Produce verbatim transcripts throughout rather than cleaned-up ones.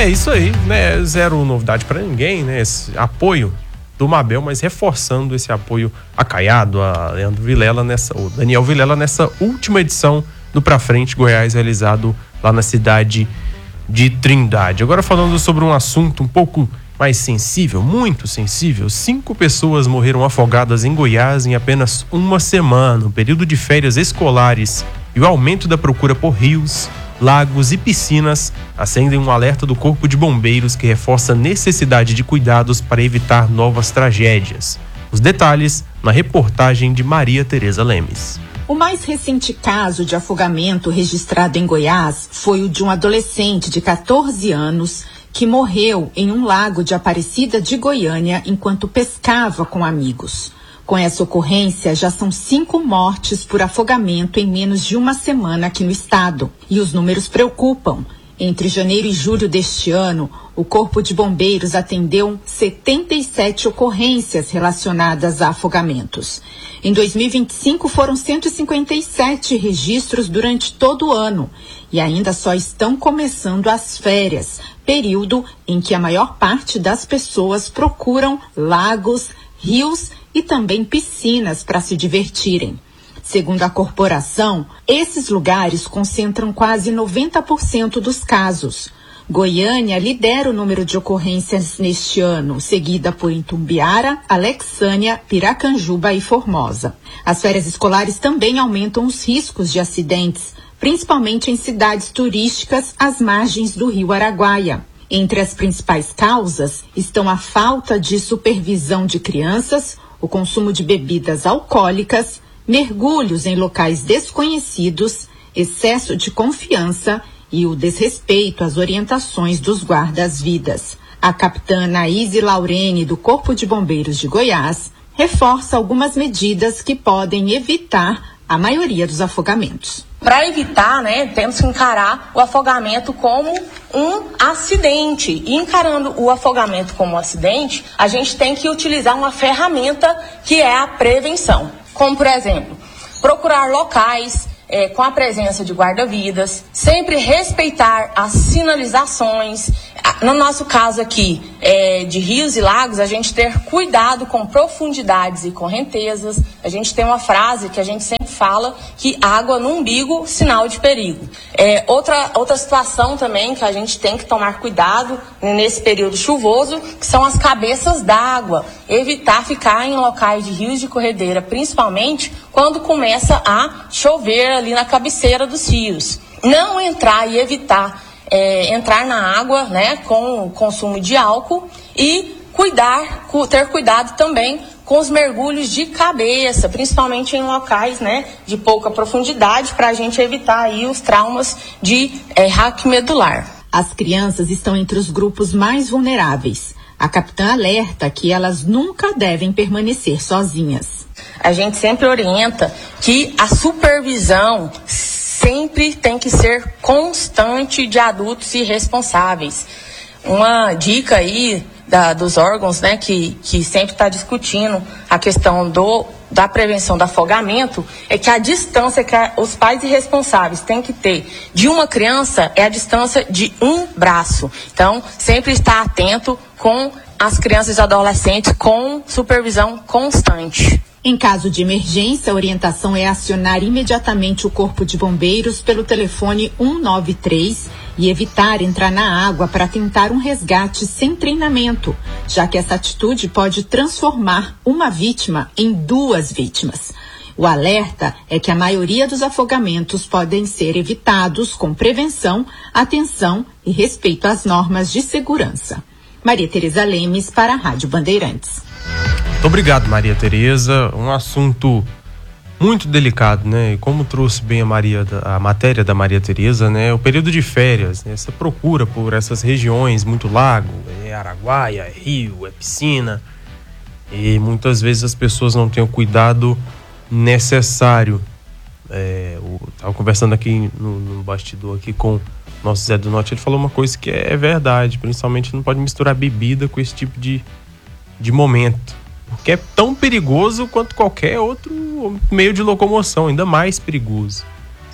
É isso aí, né? Zero novidade para ninguém, né? Esse apoio do Mabel, mas reforçando esse apoio a Caiado, a Leandro Vilela nessa, o Daniel Vilela nessa última edição do Pra Frente Goiás, realizado lá na cidade de Trindade. Agora falando sobre um assunto um pouco mais sensível, muito sensível. Cinco pessoas morreram afogadas em Goiás em apenas uma semana. O período de férias escolares e o aumento da procura por rios, lagos e piscinas acendem um alerta do Corpo de Bombeiros que reforça a necessidade de cuidados para evitar novas tragédias. Os detalhes na reportagem de Maria Tereza Lemes. O mais recente caso de afogamento registrado em Goiás foi o de um adolescente de catorze anos que morreu em um lago de Aparecida de Goiânia enquanto pescava com amigos. Com essa ocorrência, já são cinco mortes por afogamento em menos de uma semana aqui no estado. E os números preocupam. Entre janeiro e julho deste ano, o Corpo de Bombeiros atendeu setenta e sete ocorrências relacionadas a afogamentos. Em dois mil e vinte e cinco, foram cento e cinquenta e sete registros durante todo o ano. E ainda só estão começando as férias, período em que a maior parte das pessoas procuram lagos, rios e também piscinas para se divertirem. Segundo a corporação, esses lugares concentram quase noventa por cento dos casos. Goiânia lidera o número de ocorrências neste ano, seguida por Itumbiara, Alexânia, Piracanjuba e Formosa. As férias escolares também aumentam os riscos de acidentes, principalmente em cidades turísticas às margens do rio Araguaia. Entre as principais causas estão a falta de supervisão de crianças, o consumo de bebidas alcoólicas, mergulhos em locais desconhecidos, excesso de confiança e o desrespeito às orientações dos guardas-vidas. A capitã Anaíse Laurene, do Corpo de Bombeiros de Goiás, reforça algumas medidas que podem evitar a maioria dos afogamentos. Para evitar, né, temos que encarar o afogamento como um acidente. E encarando o afogamento como um acidente, a gente tem que utilizar uma ferramenta que é a prevenção. Como, por exemplo, procurar locais é, com a presença de guarda-vidas, sempre respeitar as sinalizações. No nosso caso aqui, é, de rios e lagos, a gente ter cuidado com profundidades e correntezas. A gente tem uma frase que a gente sempre fala que água no umbigo, sinal de perigo. É, outra, outra situação também que a gente tem que tomar cuidado nesse período chuvoso, que são as cabeças d'água. Evitar ficar em locais de rios de corredeira, principalmente quando começa a chover ali na cabeceira dos rios. Não entrar e evitar É, entrar na água, né, com o consumo de álcool e cuidar, ter cuidado também com os mergulhos de cabeça, principalmente em locais, né, de pouca profundidade, para a gente evitar aí os traumas de é, raque medular. As crianças estão entre os grupos mais vulneráveis. A capitã alerta que elas nunca devem permanecer sozinhas. A gente sempre orienta que a supervisão sempre tem que ser constante de adultos e responsáveis. Uma dica aí da, dos órgãos, né, que, que sempre está discutindo a questão do, da prevenção do afogamento, é que a distância que a, os pais e responsáveis têm que ter de uma criança é a distância de um braço. Então, sempre estar atento com as crianças e adolescentes com supervisão constante. Em caso de emergência, a orientação é acionar imediatamente o Corpo de Bombeiros pelo telefone um nove três e evitar entrar na água para tentar um resgate sem treinamento, já que essa atitude pode transformar uma vítima em duas vítimas. O alerta é que a maioria dos afogamentos podem ser evitados com prevenção, atenção e respeito às normas de segurança. Maria Tereza Lemes para a Rádio Bandeirantes. Muito obrigado, Maria Tereza. Um assunto muito delicado, né? E como trouxe bem a, Maria, a matéria da Maria Tereza, né? O período de férias, né? Essa procura por essas regiões, muito lago, é Araguaia, é rio, é piscina. E muitas vezes as pessoas não têm o cuidado necessário. É, eu estava conversando aqui no, no bastidor aqui com o nosso Zé do Norte, ele falou uma coisa que é verdade, principalmente não pode misturar bebida com esse tipo de, de momento. Porque é tão perigoso quanto qualquer outro meio de locomoção, ainda mais perigoso. Você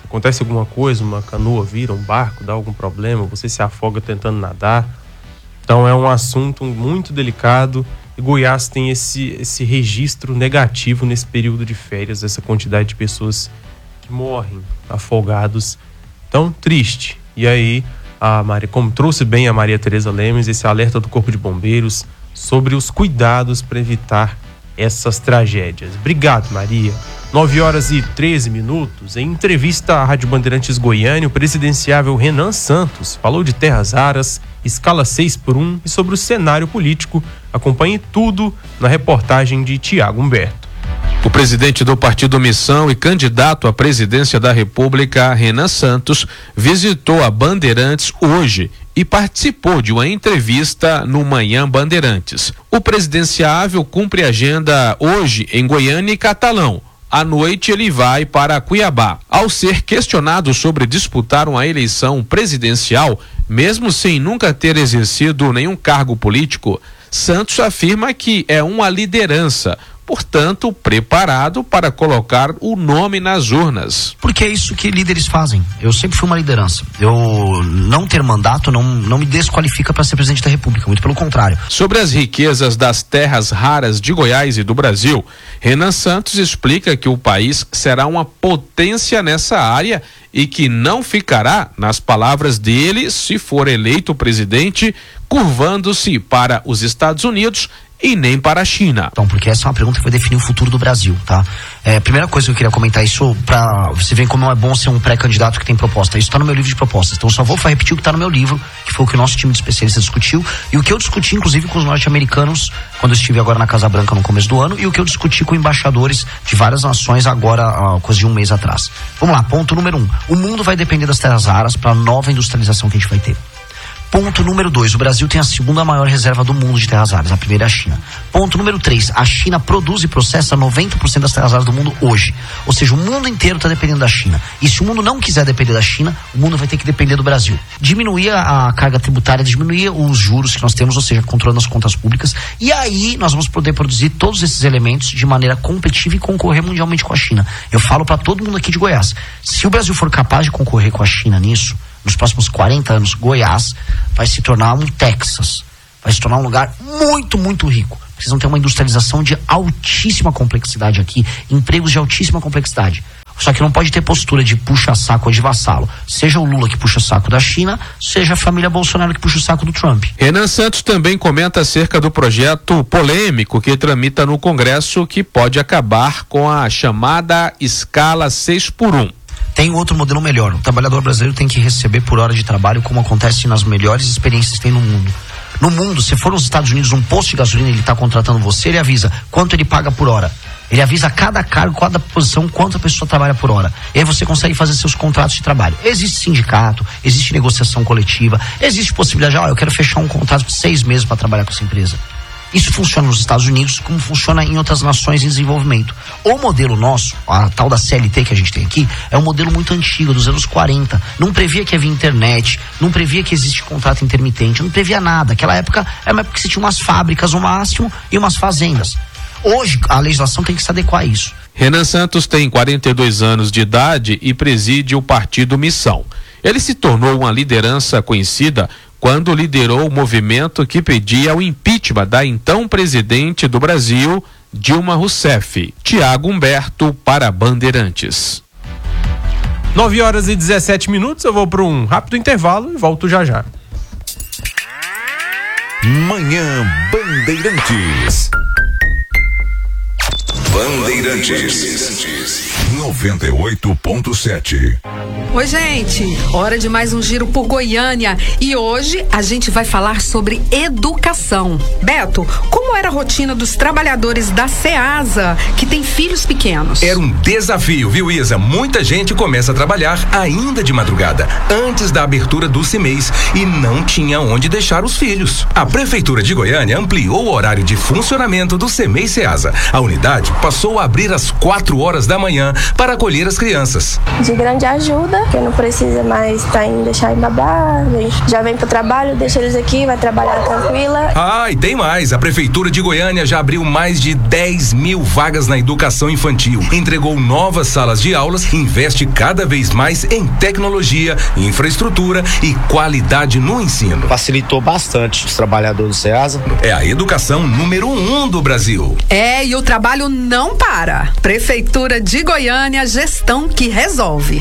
acontece alguma coisa, uma canoa vira, um barco, dá algum problema, você se afoga tentando nadar. Então é um assunto muito delicado e Goiás tem esse, esse registro negativo nesse período de férias, essa quantidade de pessoas que morrem afogados. Tão triste. E aí, a Maria, como trouxe bem a Maria Tereza Lemes, esse alerta do Corpo de Bombeiros sobre os cuidados para evitar essas tragédias. Obrigado, Maria. nove horas e treze minutos. Em entrevista à Rádio Bandeirantes Goiânia, o presidenciável Renan Santos falou de terras raras, escala seis por um e sobre o cenário político. Acompanhe tudo na reportagem de Tiago Humberto. O presidente do Partido Missão e candidato à presidência da República, Renan Santos, visitou a Bandeirantes hoje e participou de uma entrevista no Manhã Bandeirantes. O presidenciável cumpre agenda hoje em Goiânia e Catalão. À noite ele vai para Cuiabá. Ao ser questionado sobre disputar uma eleição presidencial, mesmo sem nunca ter exercido nenhum cargo político, Santos afirma que é uma liderança, portanto, preparado para colocar o nome nas urnas. Porque é isso que líderes fazem. Eu sempre fui uma liderança. Eu não ter mandato não, não me desqualifica para ser presidente da República, muito pelo contrário. Sobre as riquezas das terras raras de Goiás e do Brasil, Renan Santos explica que o país será uma potência nessa área e que não ficará, nas palavras dele, se for eleito presidente, curvando-se para os Estados Unidos e nem para a China. Então, porque essa é uma pergunta que vai definir o futuro do Brasil, tá? É, primeira coisa que eu queria comentar isso para você ver como é bom ser um pré-candidato que tem proposta. Isso está no meu livro de propostas. Então, eu só vou repetir o que está no meu livro, que foi o que o nosso time de especialistas discutiu e o que eu discuti, inclusive, com os norte-americanos quando eu estive agora na Casa Branca no começo do ano e o que eu discuti com embaixadores de várias nações agora, uh, coisa de um mês atrás. Vamos lá, ponto número um. O mundo vai depender das terras raras para a nova industrialização que a gente vai ter. Ponto número dois, o Brasil tem a segunda maior reserva do mundo de terras raras, a primeira é a China. Ponto número três, a China produz e processa noventa por cento das terras raras do mundo hoje. Ou seja, o mundo inteiro está dependendo da China. E se o mundo não quiser depender da China, o mundo vai ter que depender do Brasil. Diminuir a, a carga tributária, diminuir os juros que nós temos, ou seja, controlando as contas públicas. E aí nós vamos poder produzir todos esses elementos de maneira competitiva e concorrer mundialmente com a China. Eu falo para todo mundo aqui de Goiás, se o Brasil for capaz de concorrer com a China nisso, nos próximos quarenta anos, Goiás vai se tornar um Texas, vai se tornar um lugar muito, muito rico. Vocês vão ter uma industrialização de altíssima complexidade aqui, empregos de altíssima complexidade. Só que não pode ter postura de puxa-saco ou de vassalo. Seja o Lula que puxa o saco da China, seja a família Bolsonaro que puxa o saco do Trump. Renan Santos também comenta acerca do projeto polêmico que tramita no Congresso, que pode acabar com a chamada escala seis por um. Tem outro modelo melhor. O trabalhador brasileiro tem que receber por hora de trabalho, como acontece nas melhores experiências que tem no mundo. No mundo, se for nos Estados Unidos, um posto de gasolina, ele está contratando você, ele avisa quanto ele paga por hora. Ele avisa cada cargo, cada posição, quanto a pessoa trabalha por hora. E aí você consegue fazer seus contratos de trabalho. Existe sindicato, existe negociação coletiva, existe possibilidade de, ó, eu quero fechar um contrato de seis meses para trabalhar com essa empresa. Isso funciona nos Estados Unidos como funciona em outras nações em desenvolvimento. O modelo nosso, a tal da C L T que a gente tem aqui, é um modelo muito antigo, dos anos quarenta. Não previa que havia internet, não previa que existe contrato intermitente, não previa nada. Aquela época era uma época que você tinha umas fábricas no máximo e umas fazendas. Hoje a legislação tem que se adequar a isso. Renan Santos tem quarenta e dois anos de idade e preside o Partido Missão. Ele se tornou uma liderança conhecida quando liderou o movimento que pedia o impeachment da então presidente do Brasil, Dilma Rousseff. Tiago Humberto para Bandeirantes. nove horas e dezessete minutos, eu vou para um rápido intervalo e volto já já. Manhã Bandeirantes. Bandeirantes noventa e oito ponto sete. Oi, gente, hora de mais um giro por Goiânia e hoje a gente vai falar sobre educação. Beto, como era a rotina dos trabalhadores da Ceasa que tem filhos pequenos? Era um desafio, viu, Isa? Muita gente começa a trabalhar ainda de madrugada, antes da abertura do CEMEIS, e não tinha onde deixar os filhos. A Prefeitura de Goiânia ampliou o horário de funcionamento do CEMEIS Ceasa. A unidade passou a abrir às quatro horas da manhã para acolher as crianças. De grande ajuda, que não precisa mais estar indo deixar em babá, já vem pro trabalho, deixa eles aqui, vai trabalhar tranquila. Ah, e tem mais, a Prefeitura de Goiânia já abriu mais de dez mil vagas na educação infantil, entregou novas salas de aulas, investe cada vez mais em tecnologia, infraestrutura e qualidade no ensino. Facilitou bastante os trabalhadores do SEASA. É a educação número um do Brasil. É, e o trabalho não para. Prefeitura de Goiânia, gestão que resolve.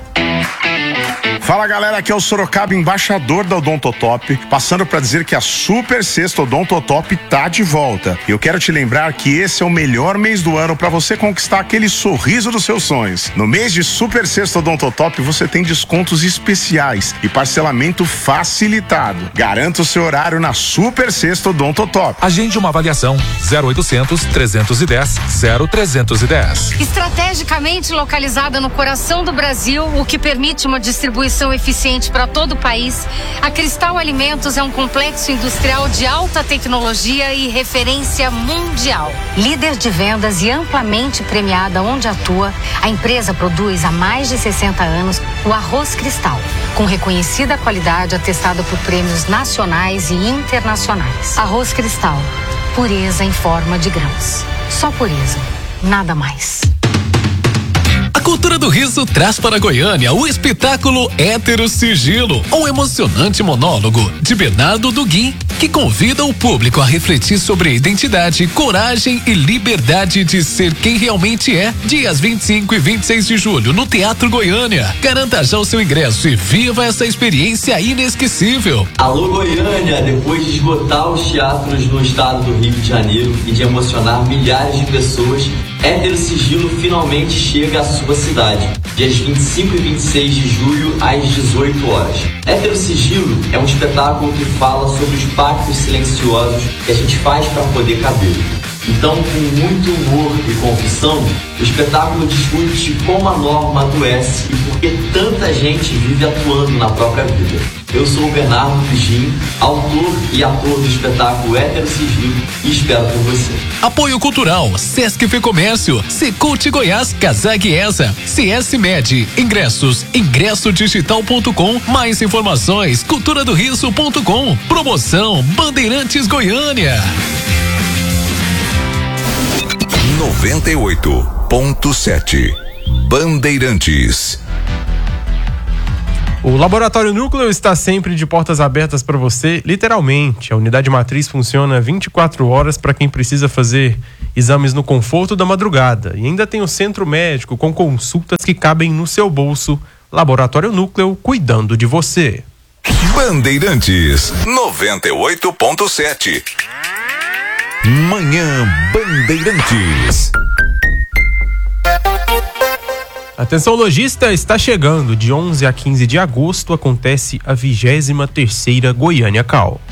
Fala galera, aqui é o Sorocaba, embaixador da Odontotop, passando para dizer que a Super Sexta Odontotop tá de volta. Eu quero te lembrar que esse é o melhor mês do ano para você conquistar aquele sorriso dos seus sonhos. No mês de Super Sexta Odontotop você tem descontos especiais e parcelamento facilitado. Garanta o seu horário na Super Sexta Odontotop. Agende uma avaliação zero oitocentos, trezentos e dez, zero trezentos e dez. Estrategicamente localizada no coração do Brasil, o que permite uma distribuição eficiente para todo o país, a Cristal Alimentos é um complexo industrial de alta tecnologia e referência mundial. Líder de vendas e amplamente premiada onde atua, a empresa produz há mais de sessenta anos o arroz Cristal, com reconhecida qualidade atestada por prêmios nacionais e internacionais. Arroz Cristal, pureza em forma de grãos. Só pureza, nada mais. A Cultura do Riso traz para Goiânia o espetáculo Hétero Sigilo, um emocionante monólogo de Bernardo Duguin, que convida o público a refletir sobre identidade, coragem e liberdade de ser quem realmente é. Dias vinte e cinco e vinte e seis de julho no Teatro Goiânia. Garanta já o seu ingresso e viva essa experiência inesquecível. Alô Goiânia, depois de esgotar os teatros no estado do Rio de Janeiro e de emocionar milhares de pessoas, Hétero Sigilo finalmente chega à sua cidade, dias vinte e cinco e vinte e seis de julho, às dezoito horas. Hétero Sigilo é um espetáculo que fala sobre os pactos silenciosos que a gente faz para poder caber. Então, com muito humor e confissão, o espetáculo discute como a norma adoece e por que tanta gente vive atuando na própria vida. Eu sou o Bernardo Duguin, autor e ator do espetáculo Hétero Sigilo, e espero por você. Apoio Cultural, Sesc Fecomércio, Secult Goiás, Casag Esa, C S Med, ingressos, ingresso digital ponto com, mais informações, cultura do riso ponto com, promoção Bandeirantes Goiânia. noventa e oito ponto sete Bandeirantes. O Laboratório Núcleo está sempre de portas abertas para você, literalmente. A unidade matriz funciona vinte e quatro horas para quem precisa fazer exames no conforto da madrugada. E ainda tem o centro médico com consultas que cabem no seu bolso. Laboratório Núcleo, cuidando de você. Bandeirantes noventa e oito ponto sete. Manhã Bandeirantes. Atenção lojista, está chegando. De onze a quinze de agosto acontece a vigésima terceira Goiânia Cal.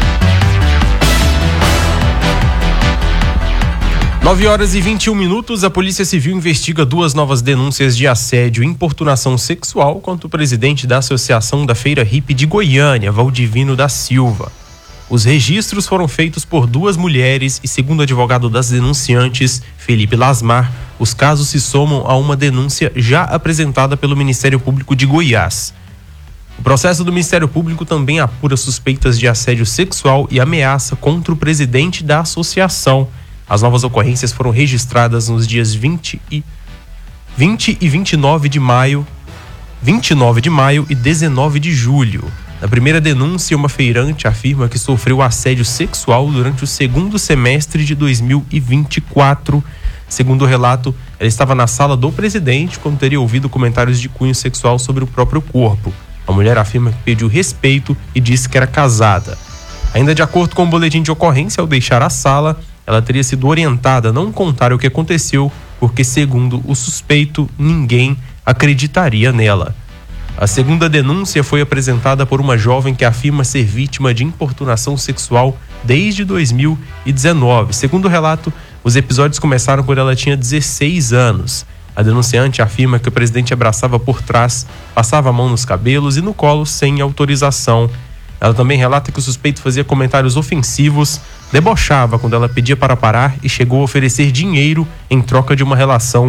nove horas e vinte e um minutos, a Polícia Civil investiga duas novas denúncias de assédio e importunação sexual contra o presidente da Associação da Feira Hippie de Goiânia, Valdivino da Silva. Os registros foram feitos por duas mulheres e, segundo o advogado das denunciantes, Felipe Lasmar, os casos se somam a uma denúncia já apresentada pelo Ministério Público de Goiás. O processo do Ministério Público também apura suspeitas de assédio sexual e ameaça contra o presidente da associação. As novas ocorrências foram registradas nos dias vinte e vinte e vinte e nove de maio, vinte e nove de maio e dezenove de julho. Na primeira denúncia, uma feirante afirma que sofreu assédio sexual durante o segundo semestre de dois mil e vinte e quatro. Segundo o relato, ela estava na sala do presidente quando teria ouvido comentários de cunho sexual sobre o próprio corpo. A mulher afirma que pediu respeito e disse que era casada. Ainda de acordo com o boletim de ocorrência, ao deixar a sala, ela teria sido orientada a não contar o que aconteceu, porque, segundo o suspeito, ninguém acreditaria nela. A segunda denúncia foi apresentada por uma jovem que afirma ser vítima de importunação sexual desde dois mil e dezenove. Segundo o relato, os episódios começaram quando ela tinha dezesseis anos. A denunciante afirma que o presidente abraçava por trás, passava a mão nos cabelos e no colo sem autorização. Ela também relata que o suspeito fazia comentários ofensivos, debochava quando ela pedia para parar e chegou a oferecer dinheiro em troca de uma relação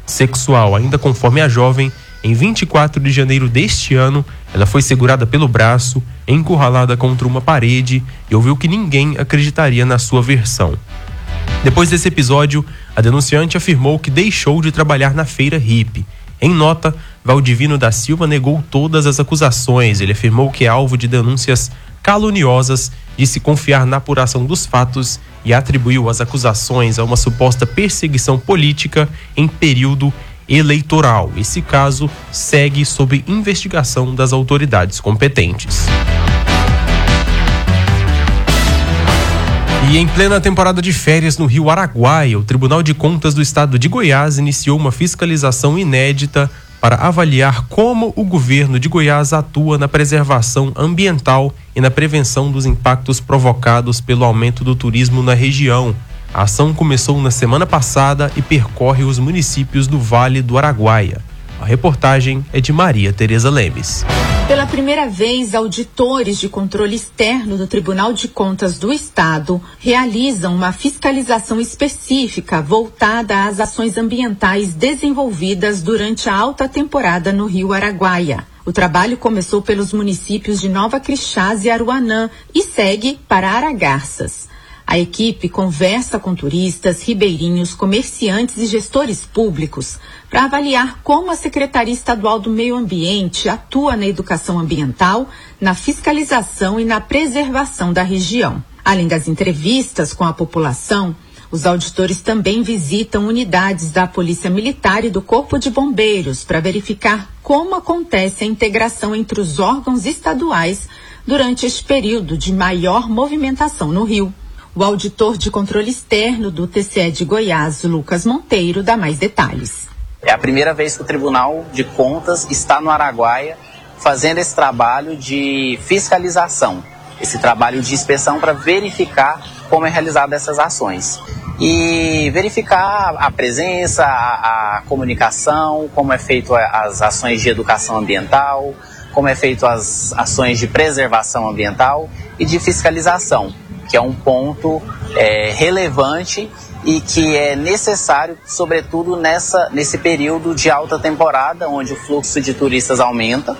sexual. Ainda conforme a jovem, em vinte e quatro de janeiro deste ano, ela foi segurada pelo braço, encurralada contra uma parede e ouviu que ninguém acreditaria na sua versão. Depois desse episódio, a denunciante afirmou que deixou de trabalhar na feira hippie. Em nota, Valdivino da Silva negou todas as acusações. Ele afirmou que é alvo de denúncias caluniosas, disse confiar na apuração dos fatos e atribuiu as acusações a uma suposta perseguição política em período eleitoral. Esse caso segue sob investigação das autoridades competentes. E em plena temporada de férias no Rio Araguaia, o Tribunal de Contas do Estado de Goiás iniciou uma fiscalização inédita para avaliar como o governo de Goiás atua na preservação ambiental e na prevenção dos impactos provocados pelo aumento do turismo na região. A ação começou na semana passada e percorre os municípios do Vale do Araguaia. A reportagem é de Maria Tereza Lemes. Pela primeira vez, auditores de controle externo do Tribunal de Contas do Estado realizam uma fiscalização específica voltada às ações ambientais desenvolvidas durante a alta temporada no Rio Araguaia. O trabalho começou pelos municípios de Nova Crixás e Aruanã e segue para Aragarças. A equipe conversa com turistas, ribeirinhos, comerciantes e gestores públicos para avaliar como a Secretaria Estadual do Meio Ambiente atua na educação ambiental, na fiscalização e na preservação da região. Além das entrevistas com a população, os auditores também visitam unidades da Polícia Militar e do Corpo de Bombeiros para verificar como acontece a integração entre os órgãos estaduais durante este período de maior movimentação no Rio. O auditor de controle externo do T C E de Goiás, Lucas Monteiro, dá mais detalhes. É a primeira vez que o Tribunal de Contas está no Araguaia fazendo esse trabalho de fiscalização, esse trabalho de inspeção para verificar como é realizada essas ações. E verificar a presença, a, a comunicação, como é feito as ações de educação ambiental, como é feito as ações de preservação ambiental e de fiscalização, que é um ponto é, relevante e que é necessário, sobretudo nessa, nesse período de alta temporada, onde o fluxo de turistas aumenta.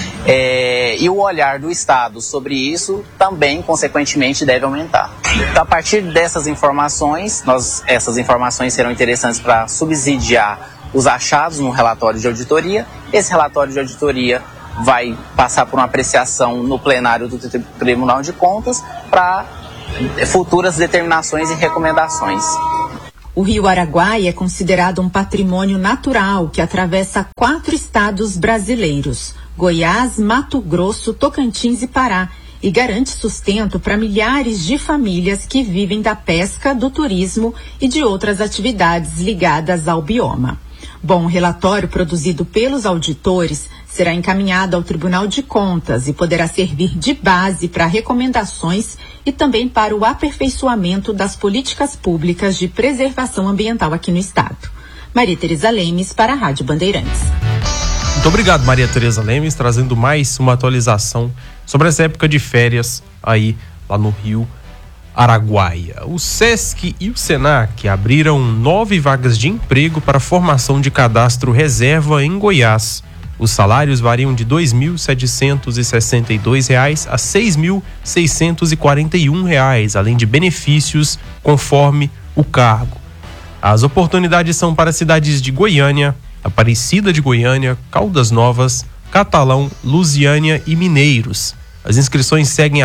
É, e o olhar do Estado sobre isso também, consequentemente, deve aumentar. Então, a partir dessas informações, nós, essas informações serão interessantes para subsidiar os achados no relatório de auditoria. Esse relatório de auditoria vai passar por uma apreciação no plenário do Tribunal de Contas para futuras determinações e recomendações. O Rio Araguaia é considerado um patrimônio natural que atravessa quatro estados brasileiros: Goiás, Mato Grosso, Tocantins e Pará, e garante sustento para milhares de famílias que vivem da pesca, do turismo e de outras atividades ligadas ao bioma. Bom, o relatório produzido pelos auditores será encaminhado ao Tribunal de Contas e poderá servir de base para recomendações e também para o aperfeiçoamento das políticas públicas de preservação ambiental aqui no estado. Maria Tereza Lemes para a Rádio Bandeirantes. Muito obrigado, Maria Tereza Lemes, trazendo mais uma atualização sobre essa época de férias aí lá no Rio Araguaia. O SESC e o SENAC abriram nove vagas de emprego para formação de cadastro reserva em Goiás. Os salários variam de dois mil setecentos e sessenta e dois reais a seis mil seiscentos e quarenta e um reais, além de benefícios conforme o cargo. As oportunidades são para cidades de Goiânia, Aparecida de Goiânia, Caldas Novas, Catalão, Lusiânia e Mineiros. As inscrições seguem